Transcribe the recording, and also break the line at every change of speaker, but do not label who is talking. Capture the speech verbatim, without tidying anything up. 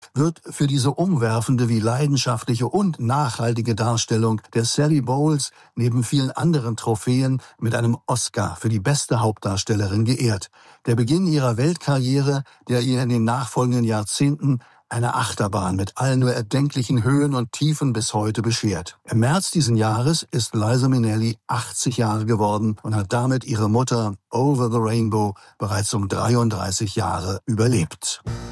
wird für diese umwerfende wie leidenschaftliche und nachhaltige Darstellung der Sally Bowles neben vielen anderen Trophäen mit einem Oscar für die beste Hauptdarstellerin geehrt. Der Beginn ihrer Weltkarriere, der ihr in den nachfolgenden Jahrzehnten eine Achterbahn mit allen nur erdenklichen Höhen und Tiefen bis heute beschert. Im März diesen Jahres ist Liza Minnelli achtzig Jahre geworden und hat damit ihre Mutter Over the Rainbow bereits um dreiunddreißig Jahre überlebt.